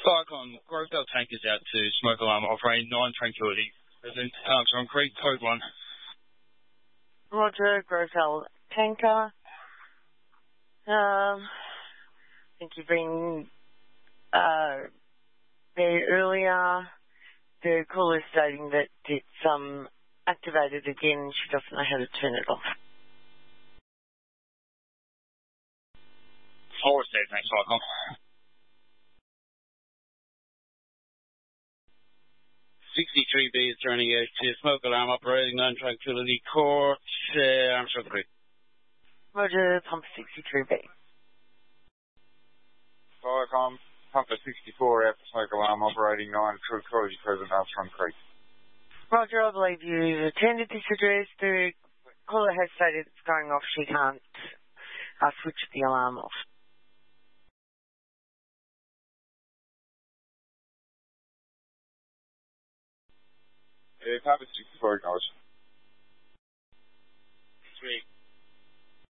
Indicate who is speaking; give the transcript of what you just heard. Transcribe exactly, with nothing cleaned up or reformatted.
Speaker 1: Cyclone, Grovedale tankers out to smoke alarm operating nine Tranquility. Resident Armstrong Creek, code one.
Speaker 2: Roger, Grovedale tanker. Um, I think you've been uh, there earlier. The caller is stating that it's um, activated again. She doesn't know how to turn it off.
Speaker 1: Four said, thanks, Cyclone. sixty-three B is turning out to smoke alarm operating non-Tranquility Court, uh, Armstrong Creek.
Speaker 2: Roger, pump sixty-three B.
Speaker 3: Cyclone, pumper sixty-four out for smoke alarm operating nine Tranquility present Armstrong Creek.
Speaker 2: Roger, I believe you attended this address. The caller has stated it's going off. She can't uh, switch the alarm off.
Speaker 3: Yeah, pumper sixty-four, guys.